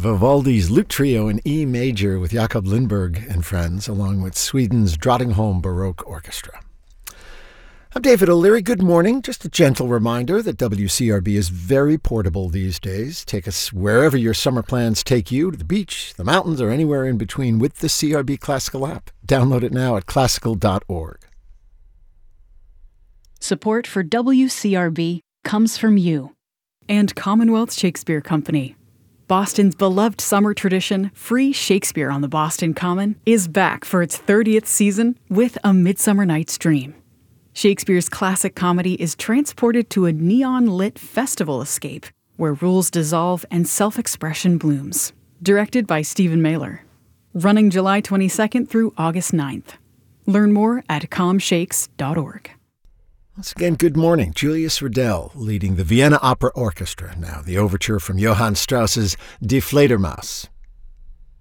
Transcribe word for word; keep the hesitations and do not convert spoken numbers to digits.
Vivaldi's Lute Trio in E major with Jakob Lindberg and friends, along with Sweden's Drottningholm Baroque Orchestra. I'm David O'Leary. Good morning. Just a gentle reminder that W C R B is very portable these days. Take us wherever your summer plans take you, to the beach, the mountains, or anywhere in between with the C R B Classical app. Download it now at classical dot org. Support for W C R B comes from you. And Commonwealth Shakespeare Company. Boston's beloved summer tradition, Free Shakespeare on the Boston Common, is back for its thirtieth season with A Midsummer Night's Dream. Shakespeare's classic comedy is transported to a neon-lit festival escape where rules dissolve and self-expression blooms. Directed by Stephen Mailer. Running July twenty-second through August ninth. Learn more at com shakes dot org. Once again, good morning. Julius Riddell leading the Vienna Opera Orchestra. Now, the overture from Johann Strauss's Die Fledermaus.